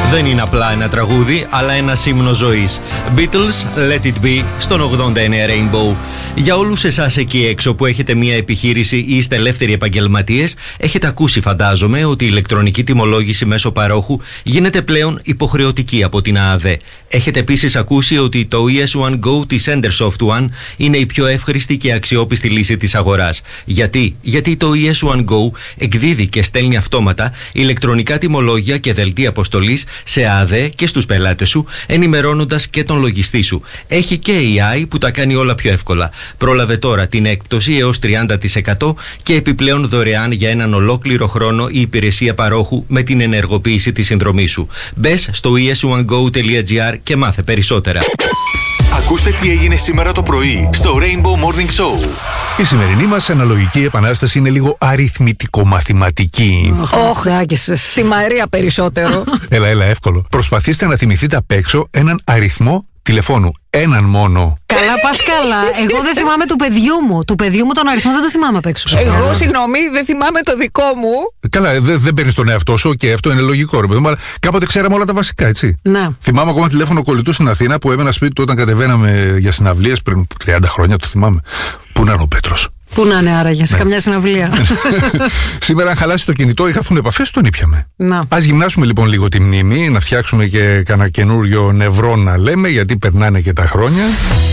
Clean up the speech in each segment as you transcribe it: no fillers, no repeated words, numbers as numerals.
Δεν είναι απλά ένα τραγούδι, αλλά ένα ύμνο ζωής. Beatles, Let It Be, στον 89 Rainbow. Για όλους εσάς εκεί έξω που έχετε μια επιχείρηση ή είστε ελεύθεροι επαγγελματίες, έχετε ακούσει, φαντάζομαι, ότι η ηλεκτρονική τιμολόγηση μέσω παρόχου γίνεται πλέον υποχρεωτική από την ΑΑΔΕ. Έχετε επίσης ακούσει ότι το ES1 Go της Endersoft One είναι η πιο εύχρηστη και αξιόπιστη λύση της αγοράς. Γιατί το ES1 Go εκδίδει και στέλνει αυτόματα ηλεκτρονικά τιμολόγια και δελτία αποστολής σε ΑΑΔΕ και στους πελάτες σου, ενημερώνοντας και τον λογιστή σου. Έχει και AI που τα κάνει όλα πιο εύκολα. Πρόλαβε τώρα την έκπτωση έως 30% και επιπλέον δωρεάν για έναν ολόκληρο χρόνο η υπηρεσία παρόχου με την ενεργοποίηση της συνδρομής σου. Μπες στο es1go.gr και μάθε περισσότερα. Ακούστε τι έγινε σήμερα το πρωί στο Rainbow Morning Show. Η σημερινή μας αναλογική επανάσταση είναι λίγο αριθμητικο-μαθηματική. Τη Μαρία περισσότερο. Έλα, εύκολο. Προσπαθήστε να θυμηθείτε απ' έξω έναν αριθμό τηλεφώνου. Έναν μόνο. Καλά, πας καλά. Εγώ δεν θυμάμαι του παιδιού μου. Του παιδιού μου τον αριθμό δεν το θυμάμαι απ' έξω. Εγώ, συγγνώμη, δεν θυμάμαι το δικό μου. Καλά, δεν παίρνεις τον εαυτό σου και αυτό είναι λογικό, ρε παιδί μου, αλλά κάποτε ξέραμε όλα τα βασικά, έτσι. Ναι. Θυμάμαι ακόμα τηλέφωνο κολλητού στην Αθήνα που έμενα σπίτι του όταν κατεβαίναμε για συναυλίες πριν 30 χρόνια, το θυμάμαι. Πού να είναι ο Πέτρος. Πού να είναι άραγε, σε καμιά συναυλία. Σήμερα, αν χαλάσει το κινητό ή χαθούν επαφές, τον ήπιαμε. Να. Ας γυμνάσουμε λοιπόν λίγο τη μνήμη, να φτιάξουμε και κανένα καινούριο νευρό να λέμε, γιατί περνάνε και τα χρόνια.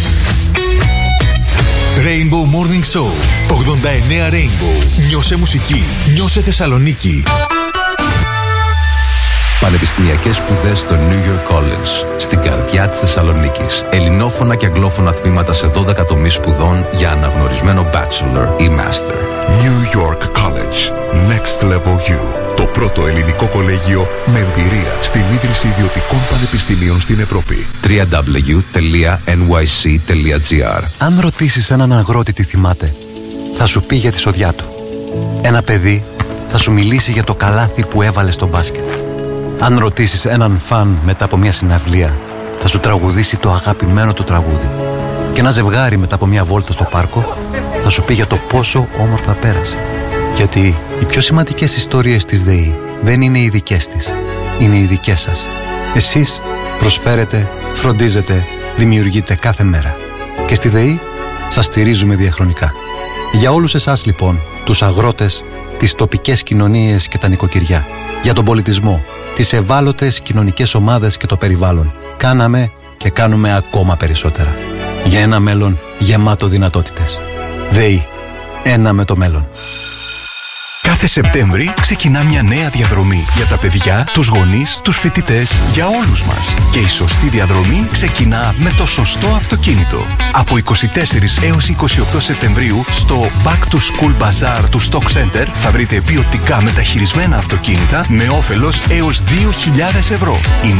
Rainbow Morning Show 89 Rainbow. Νιώσε μουσική, νιώσε Θεσσαλονίκη. Πανεπιστημιακές σπουδές στο New York College, στην καρδιά της Θεσσαλονίκης. Ελληνόφωνα και αγγλόφωνα τμήματα σε 12 τομείς σπουδών για αναγνωρισμένο bachelor ή master. New York College. Next Level U. Το πρώτο ελληνικό κολέγιο με εμπειρία στην ίδρυση ιδιωτικών πανεπιστημίων στην Ευρώπη. www.nyc.gr. Αν ρωτήσεις έναν αγρότη τι θυμάται, θα σου πει για τη σοδιά του. Ένα παιδί θα σου μιλήσει για το καλάθι που έβαλε στο μπάσκετ. Αν ρωτήσεις έναν φαν μετά από μια συναυλία, θα σου τραγουδήσει το αγαπημένο του τραγούδι. Και ένα ζευγάρι μετά από μια βόλτα στο πάρκο θα σου πει για το πόσο όμορφα πέρασε. Γιατί οι πιο σημαντικές ιστορίες της ΔΕΗ δεν είναι οι δικές της, είναι οι δικές σας. Εσείς προσφέρετε, φροντίζετε, δημιουργείτε κάθε μέρα. Και στη ΔΕΗ σας στηρίζουμε διαχρονικά. Για όλους εσάς λοιπόν, τους αγρότες, τις τοπικές κοινωνίες και τα νοικοκυριά, για τον πολιτισμό, τις ευάλωτες κοινωνικές ομάδες και το περιβάλλον, κάναμε και κάνουμε ακόμα περισσότερα. Για ένα μέλλον γεμάτο δυνατότητες. ΔΕΗ. Ένα με το μέλλον. Κάθε Σεπτέμβρη ξεκινά μια νέα διαδρομή για τα παιδιά, τους γονείς, τους φοιτητές, για όλους μας. Και η σωστή διαδρομή ξεκινά με το σωστό αυτοκίνητο. Από 24 έως 28 Σεπτεμβρίου στο Back to School Bazaar του Stock Center θα βρείτε ποιοτικά μεταχειρισμένα αυτοκίνητα με όφελος έως 2.000 ευρώ.